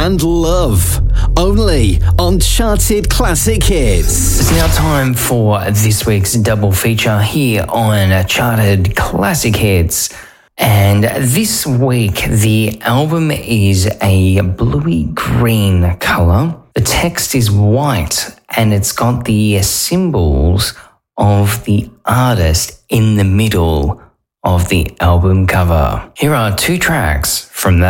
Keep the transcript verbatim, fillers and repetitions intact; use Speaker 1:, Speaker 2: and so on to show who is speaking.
Speaker 1: and love. Only on Charted Classic Hits.
Speaker 2: It's now time for this week's double feature here on Charted Classic Hits. And this week, the album is a bluey green colour. The text is white and it's got the symbols of the artist in the middle of the album cover. Here are two tracks from that